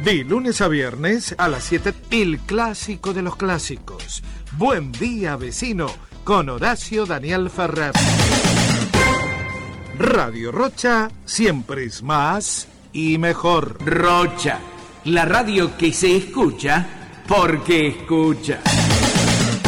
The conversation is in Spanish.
De lunes a viernes a las 7, el clásico de los clásicos. Buen día, vecino, con Horacio Daniel Ferrer. Radio Rocha siempre es más y mejor. Rocha, la radio que se escucha porque escucha.